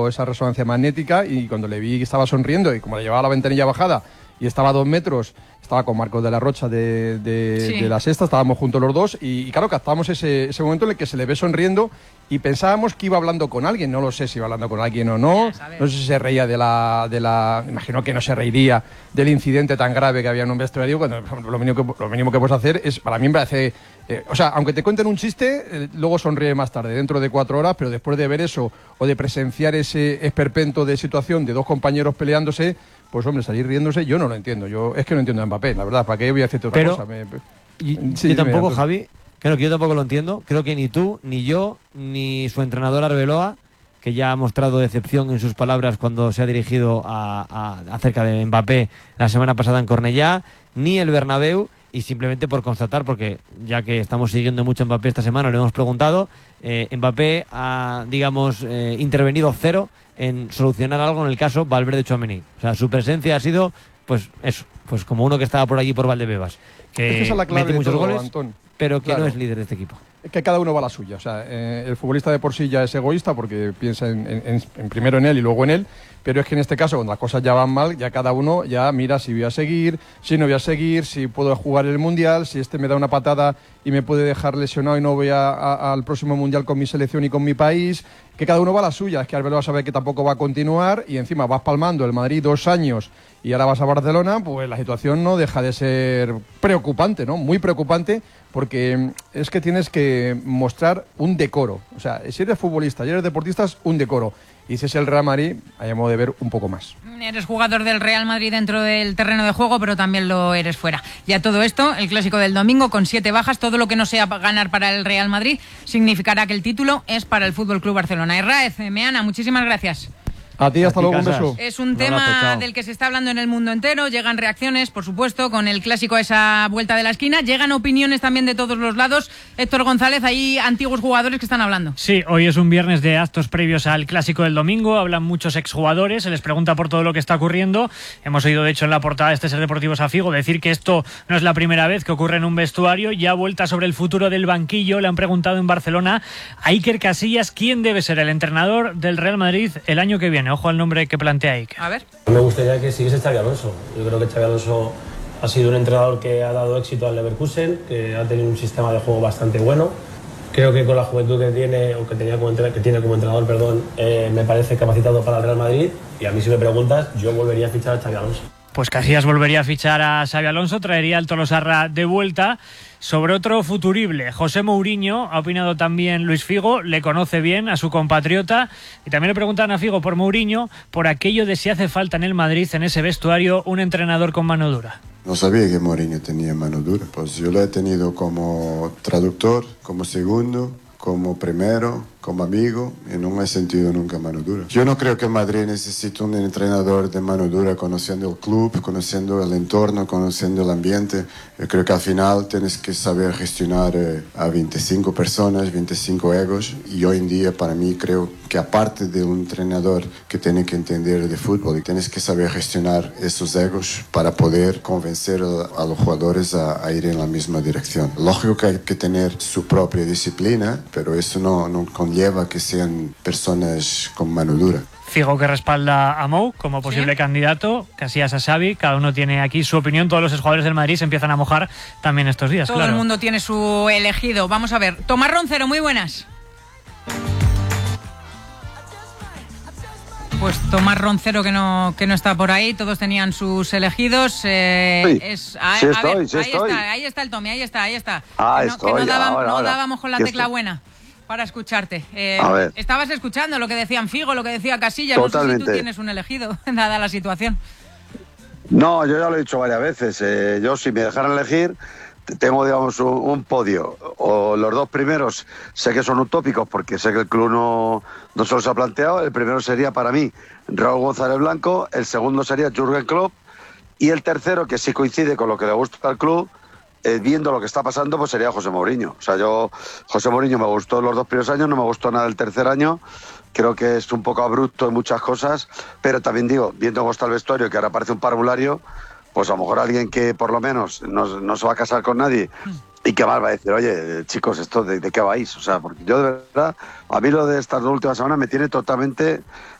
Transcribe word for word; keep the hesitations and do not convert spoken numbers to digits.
esa resonancia magnética y cuando le vi que estaba sonriendo y como le llevaba la ventanilla bajada y estaba a dos metros, estaba con Marcos de la Rocha de, de, sí. de la Sexta, estábamos juntos los dos y, y claro, captábamos ese, ese momento en el que se le ve sonriendo y pensábamos que iba hablando con alguien, no lo sé si iba hablando con alguien o no, no sé si se reía de la, de la, imagino que no se reiría del incidente tan grave que había en un vestuario, cuando lo mínimo que, lo mínimo que puedes hacer es, para mí me parece, eh, o sea, aunque te cuenten un chiste, eh, luego sonríe más tarde, dentro de cuatro horas, pero después de ver eso o de presenciar ese esperpento de situación de dos compañeros peleándose, pues hombre, salir riéndose, yo no lo entiendo. Yo es que no entiendo a Mbappé, la verdad. ¿Para qué voy a decirte otra Pero, cosa? Me, y, sí, yo tampoco, me, Javi, claro que yo tampoco lo entiendo. Creo que ni tú, ni yo, ni su entrenador Arbeloa, que ya ha mostrado decepción en sus palabras cuando se ha dirigido a, a, acerca de Mbappé la semana pasada en Cornellá, ni el Bernabéu, y simplemente por constatar, porque ya que estamos siguiendo mucho a Mbappé esta semana, le hemos preguntado, eh, Mbappé ha, digamos, eh, intervenido cero en solucionar algo en el caso Valverde-Tchouaméni. O sea, su presencia ha sido, pues eso, pues como uno que estaba por allí por Valdebebas, que, es que esa es la clave mete muchos todo, goles, Antón. pero que Claro. no es líder de este equipo. Es que cada uno va a la suya. O sea, eh, el futbolista de por sí ya es egoísta porque piensa en, en, en primero en él y luego en él. Pero es que en este caso, cuando las cosas ya van mal, ya cada uno ya mira si voy a seguir, si no voy a seguir, si puedo jugar el Mundial, si este me da una patada y me puede dejar lesionado y no voy a, a, al próximo Mundial con mi selección y con mi país. Que cada uno va a la suya. Es que Arbeloa sabe que tampoco va a continuar y encima vas palmando el Madrid dos años y ahora vas a Barcelona, pues la situación no deja de ser preocupante, ¿no? Muy preocupante, porque es que tienes que mostrar un decoro. O sea, si eres futbolista y eres deportista, es un decoro. Y si es el Real Madrid, hay modo de ver un poco más. Eres jugador del Real Madrid dentro del terreno de juego, pero también lo eres fuera. Y a todo esto, el clásico del domingo con siete bajas, todo lo que no sea ganar para el Real Madrid significará que el título es para el F C Barcelona. Erraez, Meana, muchísimas gracias. A ti, hasta luego, un beso. Es un tema del que se está hablando en el mundo entero. Llegan reacciones, por supuesto, con el clásico a esa vuelta de la esquina. Llegan opiniones también de todos los lados. Héctor González, hay antiguos jugadores que están hablando. Sí, hoy es un viernes de actos previos al clásico del domingo. Hablan muchos exjugadores, se les pregunta por todo lo que está ocurriendo. Hemos oído, de hecho, en la portada de este Ser Deportivos a Figo decir que esto no es la primera vez que ocurre en un vestuario. Ya vuelta sobre el futuro del banquillo, le han preguntado en Barcelona a Iker Casillas quién debe ser el entrenador del Real Madrid el año que viene. Ojo al nombre que plantea Iker. A ver. Me gustaría que siguiese Xabi Alonso. Yo creo que Xabi Alonso ha sido un entrenador que ha dado éxito al Leverkusen, que ha tenido un sistema de juego bastante bueno. Creo que con la juventud que tiene, o que, tenía como entrenador, que tiene como entrenador, perdón, eh, me parece capacitado para el Real Madrid. Y a mí, si me preguntas, yo volvería a fichar a Xabi Alonso. Pues Casillas volvería a fichar a Xabi Alonso, traería al Tolosarra de vuelta. Sobre otro futurible, José Mourinho, ha opinado también Luis Figo, le conoce bien a su compatriota y también le preguntan a Figo por Mourinho, por aquello de si hace falta en el Madrid, en ese vestuario, un entrenador con mano dura. No sabía que Mourinho tenía mano dura, pues yo lo he tenido como traductor, como segundo, como primero, como amigo, y no he sentido nunca mano dura. Yo no creo que Madrid necesite un entrenador de mano dura, conociendo el club, conociendo el entorno, conociendo el ambiente. Yo creo que al final tienes que saber gestionar eh, a veinticinco personas, veinticinco egos, y hoy en día para mí creo que aparte de un entrenador que tiene que entender de fútbol, tienes que saber gestionar esos egos para poder convencer a, a los jugadores a, a ir en la misma dirección. Lógico que hay que tener su propia disciplina, pero eso no, no conlleva que sean personas con mano dura. Figo que respalda a Mou como posible ¿Sí? candidato, Casillas a Xavi, cada uno tiene aquí su opinión, todos los exjugadores del Madrid se empiezan a mojar también estos días. Todo claro. el mundo tiene su elegido. Vamos a ver, Tomás Roncero, muy buenas. Pues Tomás Roncero que no que no está por ahí, todos tenían sus elegidos. Eh, sí, es, a, sí a estoy, ver, sí ahí estoy. está, ahí está el Tommy, ahí está, ahí está. Ah, que no, estoy, que no, dábamos, ahora, no ahora. dábamos con la tecla estoy. buena para escucharte. Eh, a ver. Estabas escuchando lo que decían Figo, lo que decía Casillas. Totalmente. No sé si tú tienes un elegido, dada la situación. No, yo ya lo he dicho varias veces. Eh, yo, si me dejaran elegir, tengo, digamos, un, un podio. O los dos primeros sé que son utópicos porque sé que el club no, no se los ha planteado. El primero sería para mí Raúl González Blanco, el segundo sería Jürgen Klopp y el tercero, que sí coincide con lo que le gusta al club, eh, viendo lo que está pasando, pues sería José Mourinho. O sea, yo, José Mourinho me gustó los dos primeros años, no me gustó nada el tercer año. Creo que es un poco abrupto en muchas cosas, pero también digo, viendo cómo está el vestuario, que ahora parece un parvulario, pues a lo mejor alguien que por lo menos no, no se va a casar con nadie y que más va a decir, oye, chicos, ¿esto de, de qué vais? O sea, porque yo de verdad, a mí lo de estas dos últimas semanas me tiene totalmente